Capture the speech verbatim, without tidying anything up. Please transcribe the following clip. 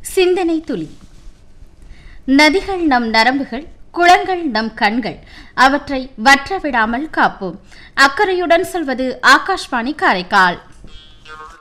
சிந்தனை துளி. நதிகள் நம் நரம்புகள், குளங்கள் நம் கண்கள், அவற்றை வற்ற விடாமல் காப்போம். அக்கறையுடன் சொல்வது ஆகாஷ்வாணி காரைக்கால்.